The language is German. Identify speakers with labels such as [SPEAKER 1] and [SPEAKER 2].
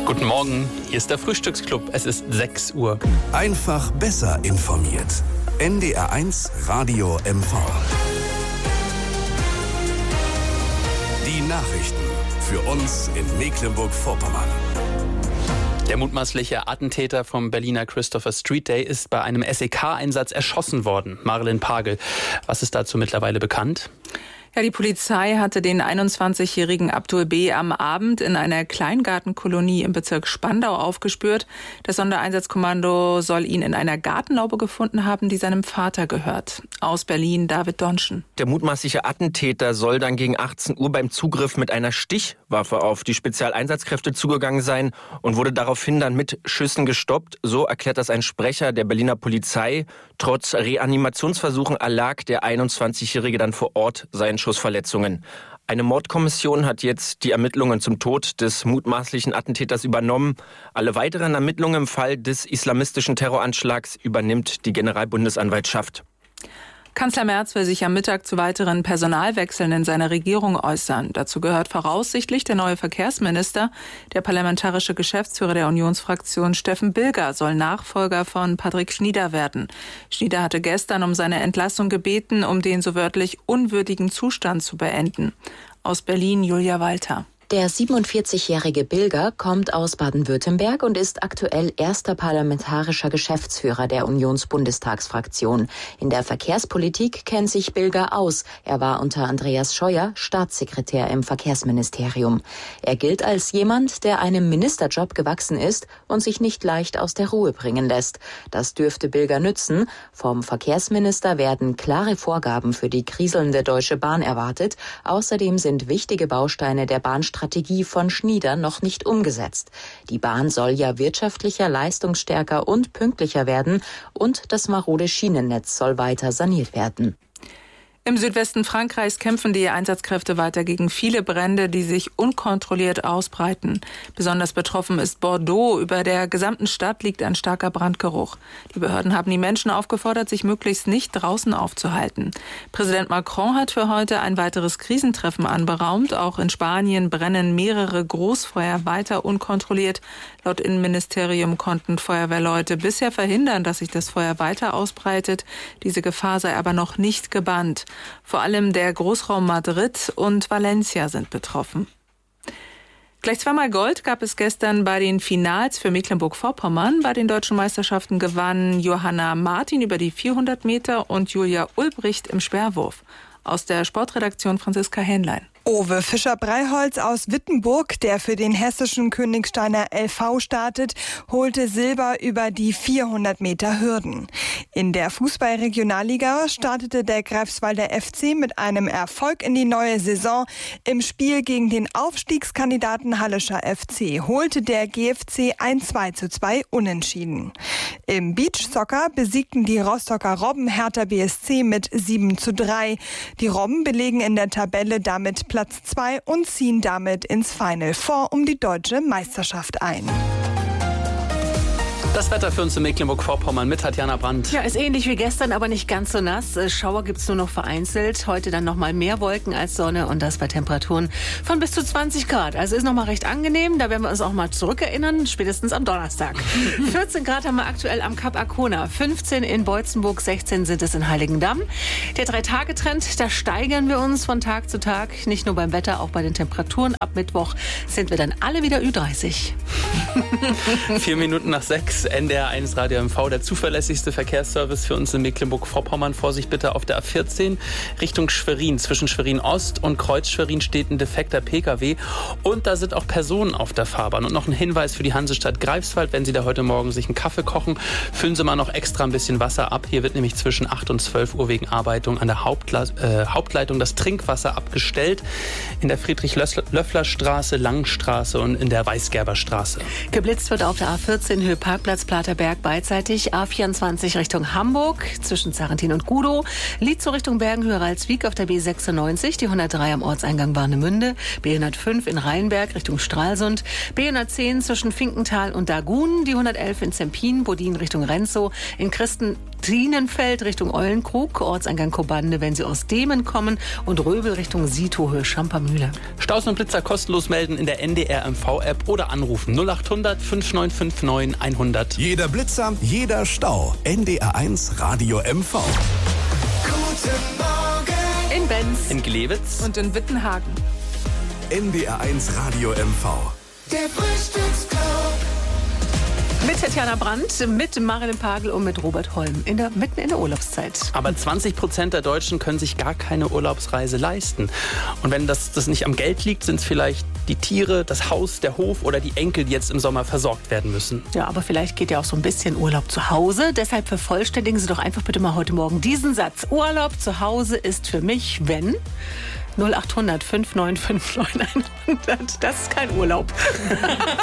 [SPEAKER 1] Guten Morgen, hier ist der Frühstücksclub. Es ist 6 Uhr.
[SPEAKER 2] Einfach besser informiert. NDR1 Radio MV. Die Nachrichten für uns in Mecklenburg-Vorpommern.
[SPEAKER 1] Der mutmaßliche Attentäter vom Berliner Christopher Street Day ist bei einem SEK-Einsatz erschossen worden. Marilyn Pagel, was ist dazu mittlerweile bekannt?
[SPEAKER 3] Ja, die Polizei hatte den 21-jährigen Abdul B. am Abend in einer Kleingartenkolonie im Bezirk Spandau aufgespürt. Das Sondereinsatzkommando soll ihn in einer Gartenlaube gefunden haben, die seinem Vater gehört. Aus Berlin, David Donschen.
[SPEAKER 4] Der mutmaßliche Attentäter soll dann gegen 18 Uhr beim Zugriff mit einer Stichwaffe auf die Spezialeinsatzkräfte zugegangen sein und wurde daraufhin dann mit Schüssen gestoppt. So erklärt das ein Sprecher der Berliner Polizei. Trotz Reanimationsversuchen erlag der 21-Jährige dann vor Ort seinen Schussverletzungen. Eine Mordkommission hat jetzt die Ermittlungen zum Tod des mutmaßlichen Attentäters übernommen. Alle weiteren Ermittlungen im Fall des islamistischen Terroranschlags übernimmt die Generalbundesanwaltschaft.
[SPEAKER 3] Kanzler Merz will sich am Mittag zu weiteren Personalwechseln in seiner Regierung äußern. Dazu gehört voraussichtlich der neue Verkehrsminister. Der parlamentarische Geschäftsführer der Unionsfraktion Steffen Bilger soll Nachfolger von Patrick Schnieder werden. Schnieder hatte gestern um seine Entlassung gebeten, um den so wörtlich unwürdigen Zustand zu beenden. Aus Berlin Julia Walter.
[SPEAKER 5] Der 47-jährige Bilger kommt aus Baden-Württemberg und ist aktuell erster parlamentarischer Geschäftsführer der Unionsbundestagsfraktion. In der Verkehrspolitik kennt sich Bilger aus. Er war unter Andreas Scheuer Staatssekretär im Verkehrsministerium. Er gilt als jemand, der einem Ministerjob gewachsen ist und sich nicht leicht aus der Ruhe bringen lässt. Das dürfte Bilger nützen. Vom Verkehrsminister werden klare Vorgaben für die kriselnde Deutsche Bahn erwartet. Außerdem sind wichtige Bausteine der Bahnstrategie von Schnieder noch nicht umgesetzt. Die Bahn soll ja wirtschaftlicher, leistungsstärker und pünktlicher werden und das marode Schienennetz soll weiter saniert werden.
[SPEAKER 3] Im Südwesten Frankreichs kämpfen die Einsatzkräfte weiter gegen viele Brände, die sich unkontrolliert ausbreiten. Besonders betroffen ist Bordeaux. Über der gesamten Stadt liegt ein starker Brandgeruch. Die Behörden haben die Menschen aufgefordert, sich möglichst nicht draußen aufzuhalten. Präsident Macron hat für heute ein weiteres Krisentreffen anberaumt. Auch in Spanien brennen mehrere Großfeuer weiter unkontrolliert. Laut Innenministerium konnten Feuerwehrleute bisher verhindern, dass sich das Feuer weiter ausbreitet. Diese Gefahr sei aber noch nicht gebannt. Vor allem der Großraum Madrid und Valencia sind betroffen. Gleich zweimal Gold gab es gestern bei den Finals für Mecklenburg-Vorpommern. Bei den deutschen Meisterschaften gewannen Johanna Martin über die 400 Meter und Julia Ulbricht im Speerwurf. Aus der Sportredaktion Franziska Hähnlein.
[SPEAKER 6] Owe Fischer-Breiholz aus Wittenburg, der für den hessischen Königsteiner LV startet, holte Silber über die 400 Meter Hürden. In der Fußball-Regionalliga startete der Greifswalder FC mit einem Erfolg in die neue Saison. Im Spiel gegen den Aufstiegskandidaten Hallischer FC holte der GFC ein 2:2 Unentschieden. Im Beachsoccer besiegten die Rostocker Robben Hertha BSC mit 7:3. Die Robben belegen in der Tabelle damit Platz 2 und ziehen damit ins Final Four um die deutsche Meisterschaft ein.
[SPEAKER 1] Das Wetter für uns in Mecklenburg-Vorpommern mit Tatjana Brandt.
[SPEAKER 7] Ja, ist ähnlich wie gestern, aber nicht ganz so nass. Schauer gibt's nur noch vereinzelt. Heute dann noch mal mehr Wolken als Sonne und das bei Temperaturen von bis zu 20 Grad. Also ist noch mal recht angenehm. Da werden wir uns auch mal zurückerinnern, spätestens am Donnerstag. 14 Grad haben wir aktuell am Kap Arkona, 15 in Beutzenburg, 16 sind es in Heiligendamm. Der 3-Tage-Trend, da steigern wir uns von Tag zu Tag. Nicht nur beim Wetter, auch bei den Temperaturen. Ab Mittwoch sind wir dann alle wieder Ü30.
[SPEAKER 1] 4 Minuten nach 6. NDR1 Radio MV, der zuverlässigste Verkehrsservice für uns in Mecklenburg-Vorpommern. Vorsicht bitte auf der A14 Richtung Schwerin. Zwischen Schwerin-Ost und Kreuz-Schwerin steht ein defekter Pkw. Und da sind auch Personen auf der Fahrbahn. Und noch ein Hinweis für die Hansestadt Greifswald. Wenn Sie da heute Morgen sich einen Kaffee kochen, füllen Sie mal noch extra ein bisschen Wasser ab. Hier wird nämlich zwischen 8 und 12 Uhr wegen Arbeitung an der Hauptleitung das Trinkwasser abgestellt. In der Friedrich-Löffler-Straße, Langenstraße und in der Weißgerberstraße.
[SPEAKER 7] Geblitzt wird auf der A14 Höhe Parkplatz Parkplatz Platerberg beidseitig. A24 Richtung Hamburg zwischen Zarrentin und Gudow. Lietzow Richtung Bergenhöhe-Ralswiek auf der B96. Die 103 am Orteingang Warnemünde. B105 in Rheinberg Richtung Stralsund. B110 zwischen Finkenthal und Dagun. Die 111 in Zempin, Bodin Richtung Renzow. In Christentinenfeld Richtung Eulenkrug. Ortseingang Kobande, wenn Sie aus Demen kommen. Und Röbel Richtung Sietohöhe, Schampermühle.
[SPEAKER 1] Staus und Blitzer kostenlos melden in der NDR MV-App oder anrufen 0800 5959 100.
[SPEAKER 2] Jeder Blitzer, jeder Stau. NDR1 Radio MV.
[SPEAKER 8] Guten Morgen.
[SPEAKER 7] In Benz.
[SPEAKER 1] In Glewitz.
[SPEAKER 3] Und in Wittenhagen.
[SPEAKER 2] NDR1 Radio MV.
[SPEAKER 8] Der Frühstücksclub.
[SPEAKER 7] Mit Tatjana Brandt, mit Marilyn Pagel und mit Robert Holm. Mitten in der Urlaubszeit.
[SPEAKER 1] Aber 20% der Deutschen können sich gar keine Urlaubsreise leisten. Und wenn das nicht am Geld liegt, sind es vielleicht die Tiere, das Haus, der Hof oder die Enkel, die jetzt im Sommer versorgt werden müssen.
[SPEAKER 7] Ja, aber vielleicht geht ja auch so ein bisschen Urlaub zu Hause. Deshalb vervollständigen Sie doch einfach bitte mal heute Morgen diesen Satz. Urlaub zu Hause ist für mich, wenn... 0800 5959 100. Das ist kein Urlaub.